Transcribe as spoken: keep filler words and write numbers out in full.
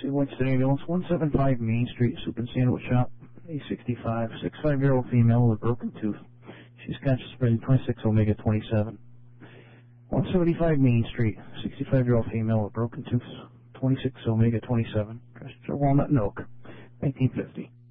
See Winston Ambulance, one seven five Main Street, Soup and Sandwich Shop, A sixty-five, sixty-five-year-old female with a broken tooth. She's conscious spreading twenty-six omega twenty-seven. one seventy-five Main Street, sixty-five-year-old female with broken tooth, twenty-six omega twenty-seven. Walnut and oak, nineteen fifty.